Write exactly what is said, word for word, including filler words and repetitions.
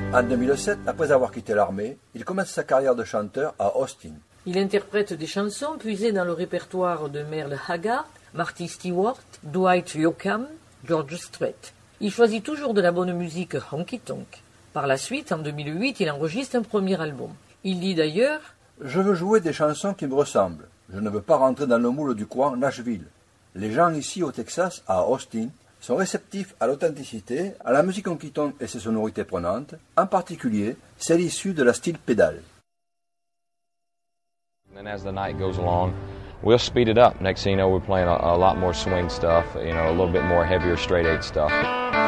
En deux mille sept, après avoir quitté l'armée, il commence sa carrière de chanteur à Austin. Il interprète des chansons puisées dans le répertoire de Merle Haggard, Marty Stewart, Dwight Yoakam, George Strait. Il choisit toujours de la bonne musique honky-tonk. Par la suite, en deux mille huit, il enregistre un premier album. Il dit d'ailleurs « Je veux jouer des chansons qui me ressemblent. Je ne veux pas rentrer dans le moule du coin Nashville. Les gens ici au Texas, à Austin, sont réceptifs à l'authenticité, à la musique honky-tonk et ses sonorités prenantes, en particulier celle issue de la style pédale. » And as the night goes along, we'll speed it up. Next thing you know, we're playing a, a lot more swing stuff, you know, a little bit more heavier straight eight stuff.